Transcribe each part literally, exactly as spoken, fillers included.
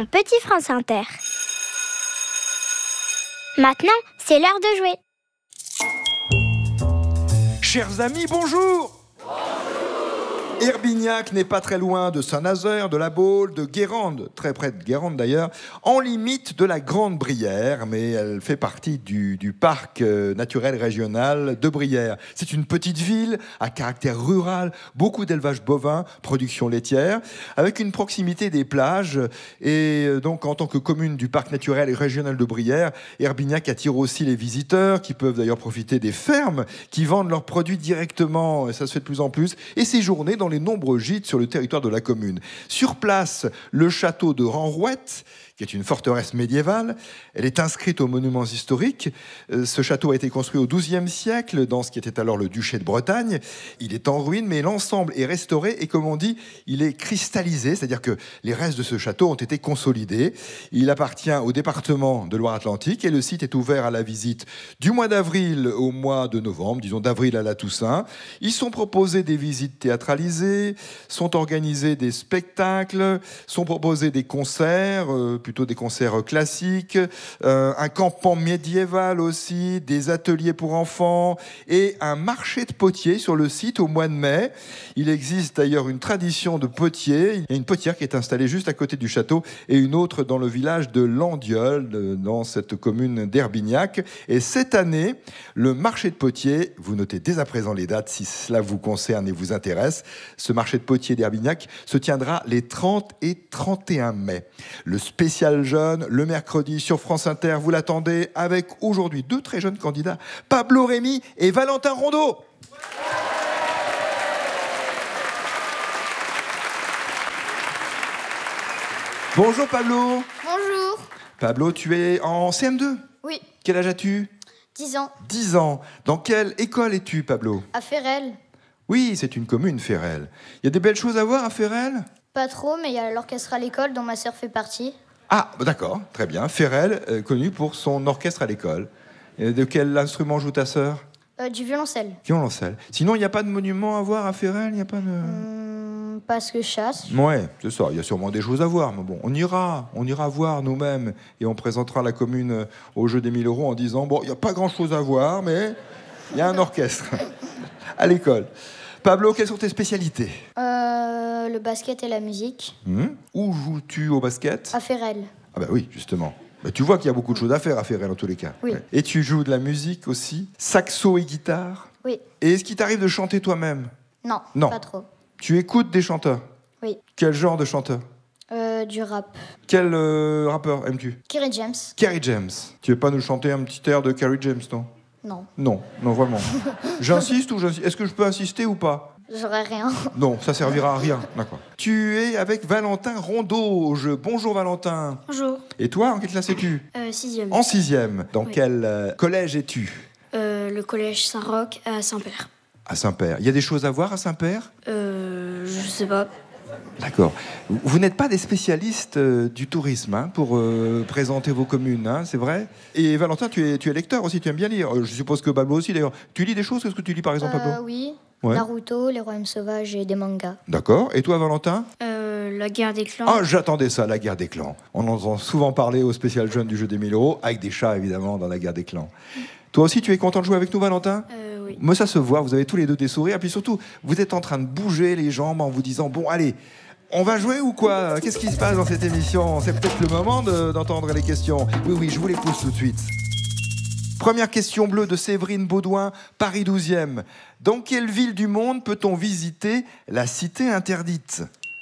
mon petit France Inter. Maintenant, c'est l'heure de jouer. Chers amis, bonjour. Herbignac n'est pas très loin de Saint-Nazaire, de la Baule, de Guérande, très près de Guérande d'ailleurs, en limite de la Grande Brière, mais elle fait partie du, du parc naturel régional de Brière. C'est une petite ville à caractère rural, beaucoup d'élevage bovin, production laitière, avec une proximité des plages. Et donc en tant que commune du parc naturel régional de Brière, Herbignac attire aussi les visiteurs qui peuvent d'ailleurs profiter des fermes qui vendent leurs produits directement, et ça se fait de plus en plus, et séjourner dans les nombreux gîtes sur le territoire de la commune. Sur place, le château de Renrouette, qui est une forteresse médiévale. Elle est inscrite aux monuments historiques. Ce château a été construit au douzième siècle, dans ce qui était alors le duché de Bretagne. Il est en ruine, mais l'ensemble est restauré et, comme on dit, il est cristallisé, c'est-à-dire que les restes de ce château ont été consolidés. Il appartient au département de Loire-Atlantique et le site est ouvert à la visite du mois d'avril au mois de novembre, disons d'avril à la Toussaint. Ils sont proposés des visites théâtralisées, sont organisés des spectacles, sont proposés des concerts, euh, plutôt des concerts classiques, euh, un campement médiéval aussi, des ateliers pour enfants et un marché de potiers sur le site au mois de mai. Il existe d'ailleurs une tradition de potier. Il y a une potière qui est installée juste à côté du château et une autre dans le village de Landiol, dans cette commune d'Herbignac. Et cette année, le marché de potiers, vous notez dès à présent les dates si cela vous concerne et vous intéresse, ce marché de potiers d'Herbignac se tiendra les trente et trente et un mai. Le spécial jeune, le mercredi sur France Inter, vous l'attendez avec aujourd'hui deux très jeunes candidats, Pablo Rémy et Valentin Rondeau. Bonjour Pablo. Bonjour. Pablo, tu es en C M deux? Oui. Quel âge as-tu? dix ans. dix ans. Dans quelle école es-tu, Pablo? À Ferrel. Oui, c'est une commune, Ferrel. Il y a des belles choses à voir à Ferrel? Pas trop, mais il y a l'orchestre à l'école dont ma sœur fait partie. Ah, d'accord, très bien. Ferrel, euh, connu pour son orchestre à l'école. Et de quel instrument joue ta sœur? euh, Du violoncelle. Violoncelle. Sinon, il n'y a pas de monument à voir à Ferrel? Il n'y a pas de... Hum, parce que je chasse. Ouais, c'est ça. Il y a sûrement des choses à voir. Mais bon, on ira. On ira voir nous-mêmes. Et on présentera la commune au jeu des mille euros en disant, bon, il n'y a pas grand-chose à voir, mais il y a un orchestre à l'école. Pablo, quelles sont tes spécialités? euh, Le basket et la musique. Mmh. Où joues-tu au basket? À Ferrel. Ah bah oui, justement. Bah, tu vois qu'il y a beaucoup de choses à faire à Ferrel en tous les cas. Oui. Ouais. Et tu joues de la musique aussi? Saxo et guitare? Oui. Et est-ce qu'il t'arrive de chanter toi-même? Non, Non. pas trop. Tu écoutes des chanteurs? Oui. Quel genre de chanteur? Euh, du rap. Quel euh, rappeur aimes-tu? Kerry James. Kerry James. Tu veux pas nous chanter un petit air de Kerry James, non? Non. Non, non, vraiment. J'insiste ou j'insiste? Est-ce que je peux insister ou pas? J'aurais rien. Non, ça servira à rien. D'accord. Tu es avec Valentin Rondeau au jeu. Bonjour Valentin. Bonjour. Et toi, en quelle classe es-tu? Euh, sixième. En sixième. Dans Oui. quel euh, collège es-tu? Euh, le collège Saint-Roch à Saint-Père. À Saint-Père. Il y a des choses à voir à Saint-Père? Euh, je sais pas. D'accord. Vous, vous n'êtes pas des spécialistes euh, du tourisme hein, pour euh, présenter vos communes, hein, c'est vrai? Et Valentin, tu es, tu es lecteur aussi, tu aimes bien lire. Euh, je suppose que Pablo aussi d'ailleurs. Tu lis des choses? Qu'est-ce que tu lis par exemple, Euh, Pablo? oui. Ouais. Naruto, les Royaumes Sauvages et des mangas. D'accord. Et toi, Valentin? Euh, la guerre des clans. Ah, j'attendais ça, la guerre des clans. On entend souvent parler au spécial jeune du jeu des mille euros, avec des chats évidemment dans la guerre des clans. Toi aussi, tu es content de jouer avec nous, Valentin? Euh, oui. Moi, ça se voit, vous avez tous les deux des sourires. Et puis surtout, vous êtes en train de bouger les jambes en vous disant, bon, allez, on va jouer ou quoi? Qu'est-ce qui se passe dans cette émission? C'est peut-être le moment de- d'entendre les questions. Oui, oui, je vous les pose tout de suite. Première question bleue de Séverine Baudouin, Paris douzième. Dans quelle ville du monde peut-on visiter la cité interdite?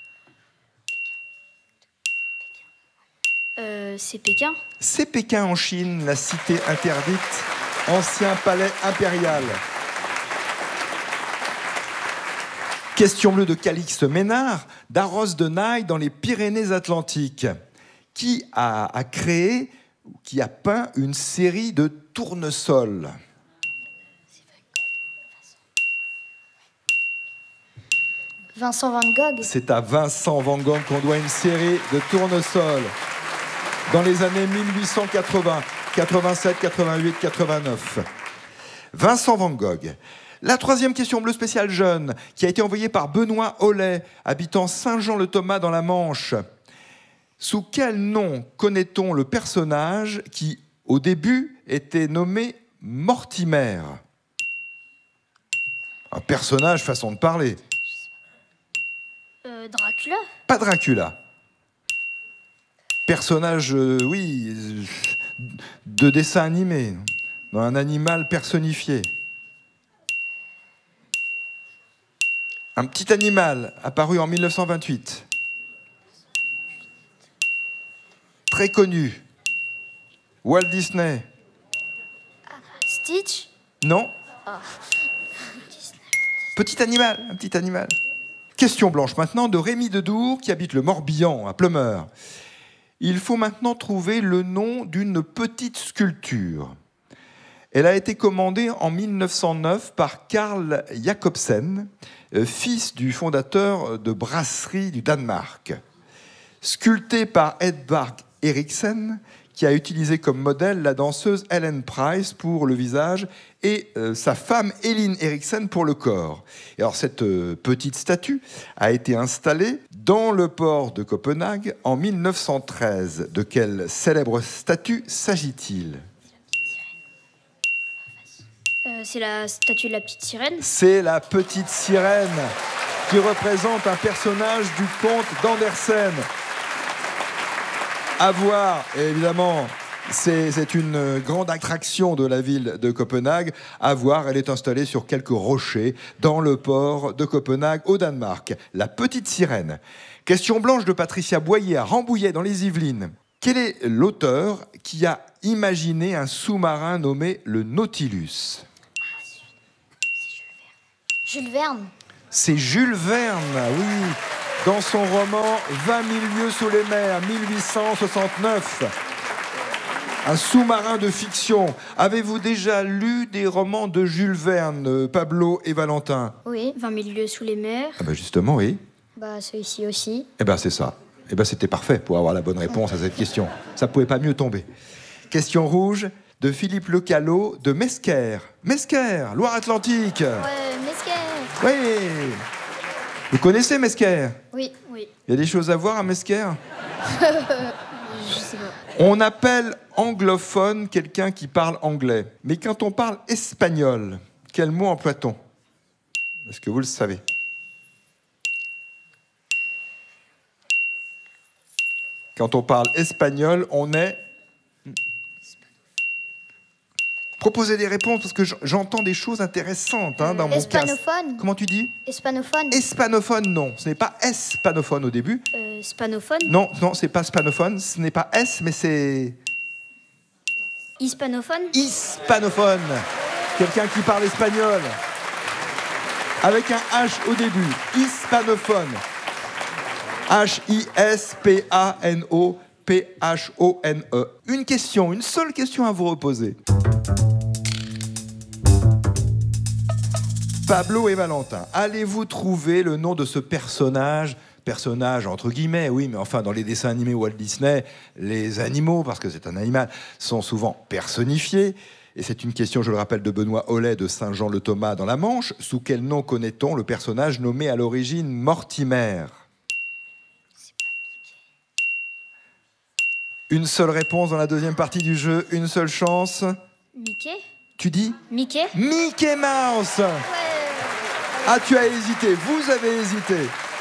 Euh, c'est Pékin. C'est Pékin en Chine, la cité interdite, ancien palais impérial. Question bleue de Calixte Ménard, d'Arros de Naï dans les Pyrénées-Atlantiques. Qui a, a créé, qui a peint une série de tournesols? Vincent Van Gogh. C'est à Vincent Van Gogh qu'on doit une série de tournesols dans les années mille huit cent quatre-vingts, quatre-vingt-sept, quatre-vingt-huit, quatre-vingt-neuf. Vincent Van Gogh. La troisième question bleue spéciale jeune, qui a été envoyée par Benoît Hollet, habitant Saint-Jean-le-Thomas dans la Manche. Sous quel nom connaît-on le personnage qui, au début, était nommé Mortimer? Un personnage, façon de parler. Euh, Dracula. Pas Dracula. Personnage, euh, oui, euh, de dessin animé, dans un animal personnifié. Un petit animal apparu en mille neuf cent vingt-huit. Très connu. Walt Disney. Stitch. Non. Ah. Petit animal, un petit animal. Question blanche maintenant de Rémi Dedour qui habite le Morbihan, à Pleumeur. Il faut maintenant trouver le nom d'une petite sculpture. Elle a été commandée en mille neuf cent neuf par Carl Jacobsen, fils du fondateur de brasserie du Danemark. Sculptée par Edvard Eriksen, qui a utilisé comme modèle la danseuse Ellen Price pour le visage et euh, sa femme Eline Eriksen pour le corps. Et alors cette euh, petite statue a été installée dans le port de Copenhague en mille neuf cent treize. De quelle célèbre statue s'agit-il ? Euh, c'est la statue de la petite sirène. C'est la petite sirène qui représente un personnage du conte d'Andersen. À voir, et évidemment, c'est, c'est une grande attraction de la ville de Copenhague. À voir, elle est installée sur quelques rochers dans le port de Copenhague, au Danemark. La petite sirène. Question blanche de Patricia Boyer à Rambouillet, dans les Yvelines. Quel est l'auteur qui a imaginé un sous-marin nommé le Nautilus ? Jules Verne. C'est Jules Verne, oui, dans son roman vingt mille lieues sous les mers, mille huit cent soixante-neuf. Un sous-marin de fiction. Avez-vous déjà lu des romans de Jules Verne, Pablo et Valentin? Oui. vingt mille lieues sous les mers. Ah ben justement, oui. Bah, celui-ci aussi. Eh ben c'est ça. Eh ben c'était parfait pour avoir la bonne réponse à cette question. Ça pouvait pas mieux tomber. Question rouge de Philippe Lecalot de Mesquer. Mesquer, Loire-Atlantique. Ouais, Mesquer. Oui. Vous connaissez Mesquer? Oui, oui. Il y a des choses à voir à Mesquer? Je sais pas. On appelle anglophone quelqu'un qui parle anglais. Mais quand on parle espagnol, quel mot emploie-t-on? Est-ce que vous le savez? Quand on parle espagnol, on est... Proposez des réponses, parce que j'entends des choses intéressantes hein, dans mon cas. Hispanophone. Comment tu dis? Hispanophone. Hispanophone, non. Ce n'est pas hispanophone au début. Euh, Spanophone. Non, non, c'est pas hispanophone. Ce n'est pas S, mais c'est... Hispanophone. Hispanophone. Quelqu'un qui parle espagnol. Avec un H au début. Hispanophone. H I S P A N O P H O N E. Une question, une seule question à vous reposer. Pablo et Valentin, allez-vous trouver le nom de ce personnage? Personnage entre guillemets, oui, mais enfin dans les dessins animés Walt Disney, les animaux, parce que c'est un animal, sont souvent personnifiés. Et c'est une question, je le rappelle, de Benoît Hollet de Saint-Jean-le-Thomas dans la Manche. Sous quel nom connaît-on le personnage nommé à l'origine Mortimer? Une seule réponse dans la deuxième partie du jeu, une seule chance. Mickey. Tu dis? Mickey. Mickey Mouse. Ouais. Ah, tu as hésité, vous avez hésité.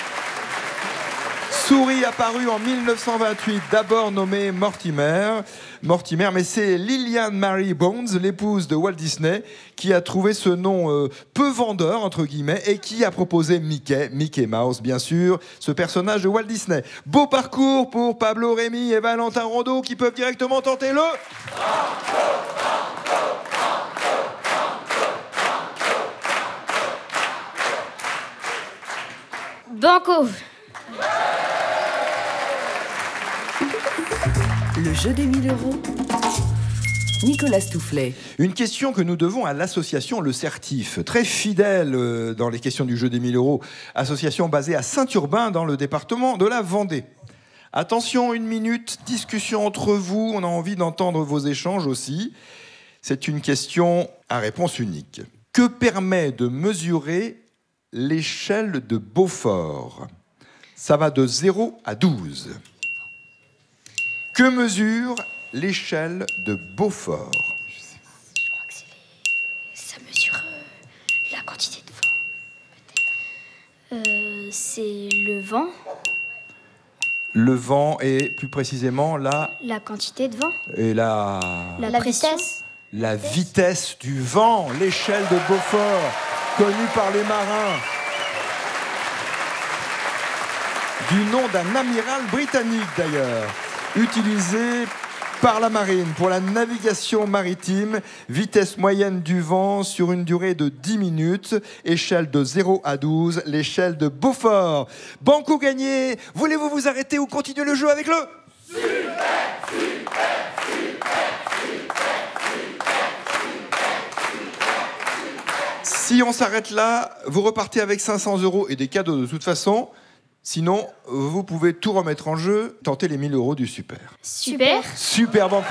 Souris apparue en mille neuf cent vingt-huit, d'abord nommée Mortimer. Mortimer, mais c'est Lillian Mary Bones, l'épouse de Walt Disney, qui a trouvé ce nom euh, peu vendeur, entre guillemets, et qui a proposé Mickey, Mickey Mouse, bien sûr, ce personnage de Walt Disney. Beau parcours pour Pablo, Rémi et Valentin Rondeau, qui peuvent directement tenter le... Banco. Le jeu des mille euros. Nicolas Stoufflet. Une question que nous devons à l'association Le Certif, très fidèle euh, dans les questions du jeu des mille euros, association basée à Saint-Urbain dans le département de la Vendée. Attention, une minute, discussion entre vous, on a envie d'entendre vos échanges aussi. C'est une question à réponse unique. Que permet de mesurer l'échelle de Beaufort? Ça va de zéro à douze. Que mesure l'échelle de Beaufort? Je crois que c'est les... Ça mesure euh, la quantité de vent, peut-être. Euh, c'est le vent, Le vent et plus précisément la, la quantité de vent, et la, la, La pression. vitesse. la vitesse du vent, l'échelle de Beaufort, connue par les marins du nom d'un amiral britannique d'ailleurs, utilisé par la marine pour la navigation maritime, vitesse moyenne du vent sur une durée de dix minutes, échelle de zéro à douze, l'échelle de Beaufort. Banco gagné, voulez-vous vous arrêter ou continuer le jeu avec le... Si on s'arrête là, vous repartez avec cinq cents euros et des cadeaux de toute façon. Sinon, vous pouvez tout remettre en jeu, tenter les mille euros du super. Super. Super Banco.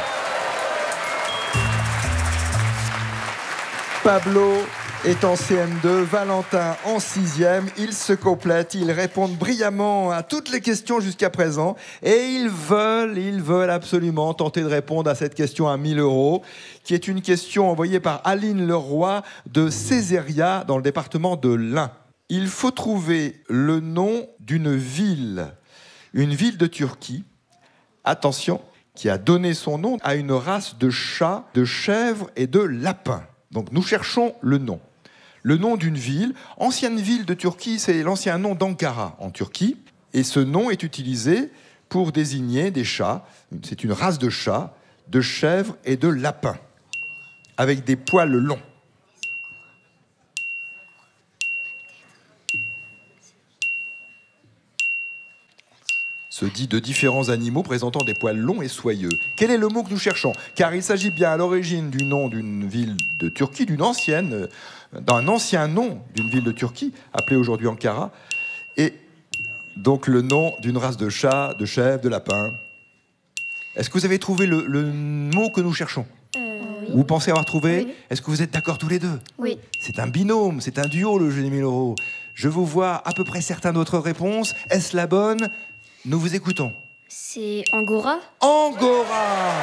Pablo est en C M deux, Valentin en sixième. Ils se complètent, ils répondent brillamment à toutes les questions jusqu'à présent. Et ils veulent, ils veulent absolument tenter de répondre à cette question à mille euros, qui est une question envoyée par Aline Leroy de Césaria, dans le département de l'Ain. Il faut trouver le nom d'une ville, une ville de Turquie, attention, qui a donné son nom à une race de chats, de chèvres et de lapins. Donc nous cherchons le nom. Le nom d'une ville, ancienne ville de Turquie, c'est l'ancien nom d'Ankara en Turquie. Et ce nom est utilisé pour désigner des chats. C'est une race de chats, de chèvres et de lapins, avec des poils longs. Se dit de différents animaux présentant des poils longs et soyeux. Quel est le mot que nous cherchons? Car il s'agit bien à l'origine du nom d'une ville de Turquie, d'une ancienne, d'un ancien nom d'une ville de Turquie, appelée aujourd'hui Ankara, et donc le nom d'une race de chats, de chèvres, de lapins. Est-ce que vous avez trouvé le, le mot que nous cherchons? Euh, Vous pensez avoir trouvé? Oui. Est-ce que vous êtes d'accord tous les deux? Oui. C'est un binôme, c'est un duo le jeu des mille euros. Je vous vois à peu près certain d'autres réponses. Est-ce la bonne? Nous vous écoutons. C'est Angora. Angora.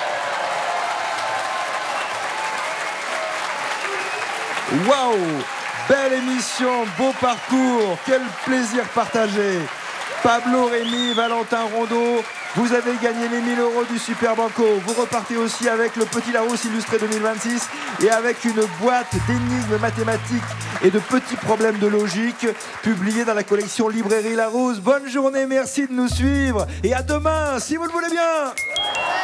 Waouh! Belle émission, beau parcours, quel plaisir partagé. Pablo, Rémi, Valentin Rondeau, vous avez gagné les mille euros du Super Banco. Vous repartez aussi avec le Petit Larousse illustré deux mille vingt-six et avec une boîte d'énigmes mathématiques et de petits problèmes de logique publiée dans la collection Librairie Larousse. Bonne journée, merci de nous suivre et à demain, si vous le voulez bien.